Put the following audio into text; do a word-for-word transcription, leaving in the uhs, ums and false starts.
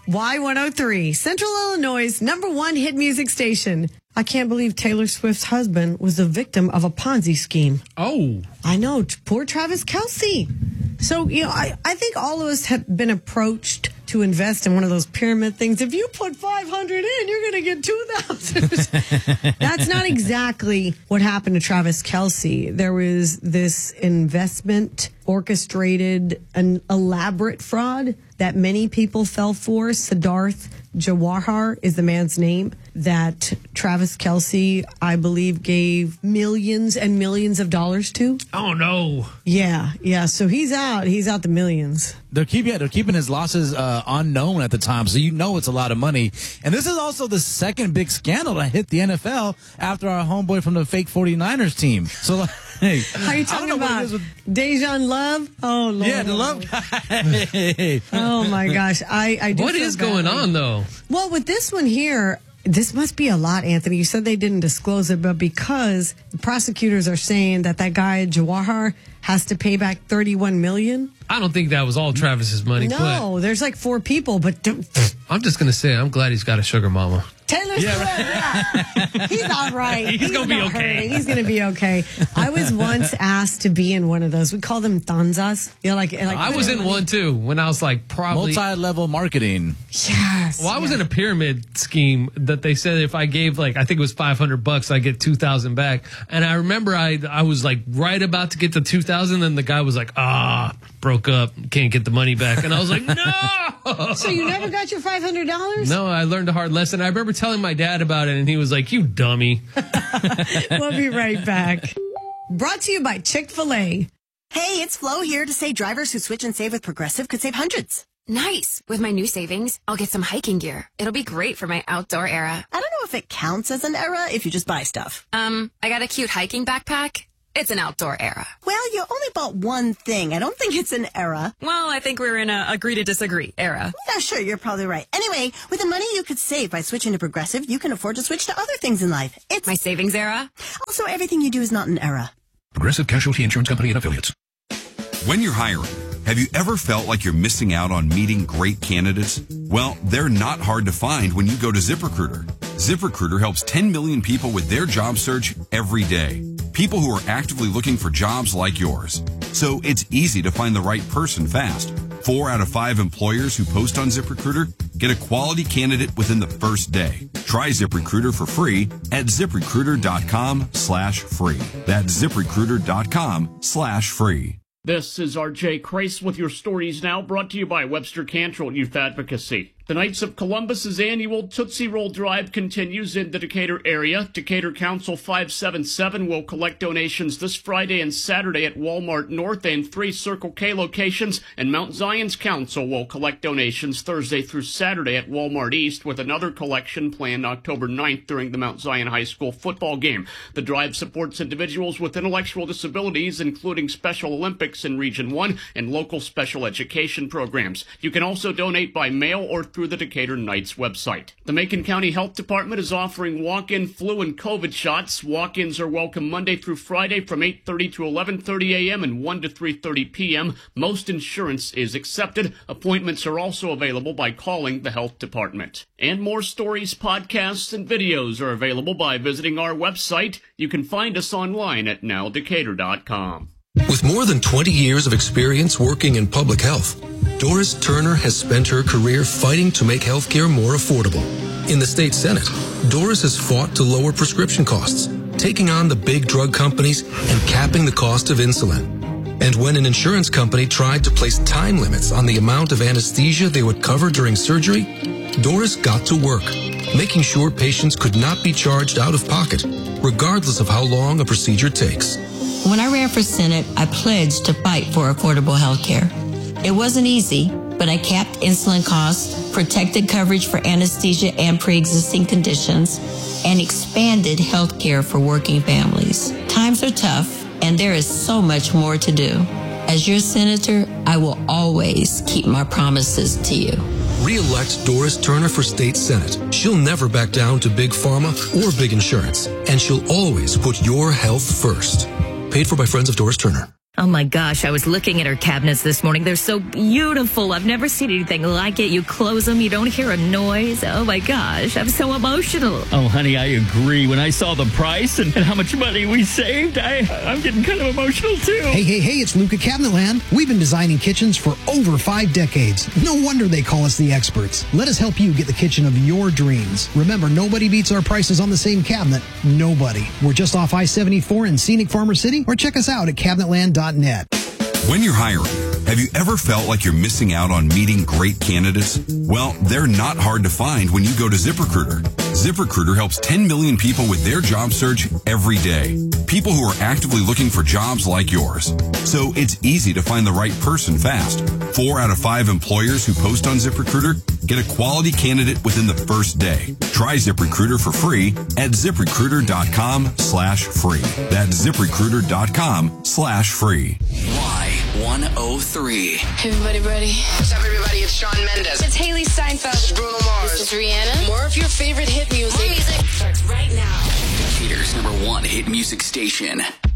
Y one oh three, Central Illinois' number one hit music station. I can't believe Taylor Swift's husband was the victim of a Ponzi scheme. Oh. I know. Poor Travis Kelce. So, you know, I, I think all of us have been approached to invest in one of those pyramid things. If you put five hundred in, you're going to get two thousand. That's not exactly what happened to Travis Kelce. There was this investment orchestrated, an elaborate fraud that many people fell for. Siddharth Jawahar is the man's name that Travis Kelce, I believe, gave millions and millions of dollars to. Oh, no. Yeah, yeah. So he's out. He's out the millions. They're keeping, yeah, they're keeping his losses uh, unknown at the time, so you know it's a lot of money. And this is also the second big scandal that hit the N F L after our homeboy from the fake forty-niners team. So, like, hey, how are you talking about? With... Dejan Love? Oh, Lord. Yeah, the Love guy. Oh, my gosh. I, I do What is going badly. on, though? Well, with this one here, this must be a lot, Anthony. You said they didn't disclose it, but because the prosecutors are saying that that guy, Jawahar, has to pay back thirty-one million dollars. I don't think that was all Travis's money. No, but there's like four people, but... I'm just going to say, I'm glad he's got a sugar mama. Taylor Swift, yeah. yeah. He's all right. He's, He's going to be okay. Hurting. He's going to be okay. I was once asked to be in one of those. We call them tanzas. You know, like, like I was in one, too, when I was like probably... Multi-level marketing. Yes. Well, I was yeah. in a pyramid scheme that they said if I gave, like, I think it was five hundred bucks, I get two thousand back. And I remember I I was, like, right about to get the two thousand, and the guy was like, ah, broke up, can't get the money back. And I was like, no! So you never got your five hundred dollars? No, I learned a hard lesson. I remember telling my dad about it, and he was like, you dummy. We'll be right back. Brought to you by Chick-fil-A. Hey, it's Flo here to say drivers who switch and save with Progressive could save hundreds. Nice. With my new savings, I'll get some hiking gear. It'll be great for my outdoor era. I don't know if it counts as an era if you just buy stuff. Um, I got a cute hiking backpack. It's an outdoor era. Well, you only bought one thing. I don't think it's an era. Well, I think we're in a agree to disagree era. Yeah, sure, you're probably right. Anyway, with the money you could save by switching to Progressive, you can afford to switch to other things in life. It's my savings era. Also, everything you do is not an era. Progressive Casualty Insurance Company and Affiliates. When you're hiring, have you ever felt like you're missing out on meeting great candidates? Well, they're not hard to find when you go to ZipRecruiter. ZipRecruiter helps ten million people with their job search every day. People who are actively looking for jobs like yours. So it's easy to find the right person fast. Four out of five employers who post on ZipRecruiter get a quality candidate within the first day. Try ZipRecruiter for free at ZipRecruiter.com slash free. That's ZipRecruiter.com slash free. This is R J Crace with your stories now, brought to you by Webster Cantrell Youth Advocacy. The Knights of Columbus's annual Tootsie Roll Drive continues in the Decatur area. Decatur Council five seven seven will collect donations this Friday and Saturday at Walmart North and three Circle K locations, and Mount Zion's Council will collect donations Thursday through Saturday at Walmart East, with another collection planned October ninth during the Mount Zion High School football game. The drive supports individuals with intellectual disabilities, including Special Olympics in Region one and local special education programs. You can also donate by mail or through the Decatur Knights website. The Macon County Health Department is offering walk-in flu and COVID shots. Walk-ins are welcome Monday through Friday from eight thirty to eleven thirty a.m. and one to three thirty p.m. Most insurance is accepted. Appointments are also available by calling the Health Department. And more stories, podcasts, and videos are available by visiting our website. You can find us online at now decatur dot com. With more than twenty years of experience working in public health, Doris Turner has spent her career fighting to make healthcare more affordable. In the state Senate, Doris has fought to lower prescription costs, taking on the big drug companies and capping the cost of insulin. And when an insurance company tried to place time limits on the amount of anesthesia they would cover during surgery, Doris got to work, making sure patients could not be charged out of pocket, regardless of how long a procedure takes. When I ran for Senate, I pledged to fight for affordable health care. It wasn't easy, but I capped insulin costs, protected coverage for anesthesia and pre-existing conditions, and expanded health care for working families. Times are tough, and there is so much more to do. As your senator, I will always keep my promises to you. Re-elect Doris Turner for state Senate. She'll never back down to big pharma or big insurance, and she'll always put your health first. Paid for by Friends of Doris Turner. Oh my gosh, I was looking at her cabinets this morning. They're so beautiful. I've never seen anything like it. You close them, you don't hear a noise. Oh my gosh, I'm so emotional. Oh, honey, I agree. When I saw the price and, and how much money we saved, I, I'm getting kind of emotional too. Hey, hey, hey, it's Luca Cabinetland. We've been designing kitchens for over five decades. No wonder they call us the experts. Let us help you get the kitchen of your dreams. Remember, nobody beats our prices on the same cabinet. Nobody. We're just off I seventy-four in scenic Farmer City, or check us out at cabinetland dot net. When you're hiring, have you ever felt like you're missing out on meeting great candidates? Well, they're not hard to find when you go to ZipRecruiter. ZipRecruiter helps ten million people with their job search every day. People who are actively looking for jobs like yours. So it's easy to find the right person fast. Four out of five employers who post on ZipRecruiter get a quality candidate within the first day. Try ZipRecruiter for free at ZipRecruiter.com slash free. That's ZipRecruiter.com slash free. Y one oh three. Everybody ready? What's up, everybody? It's Shawn Mendes. It's Haley Steinfeld. This is Bruno Mars. This is Rihanna. More of your favorite hit music. More music starts right now. Decatur's number one hit music station.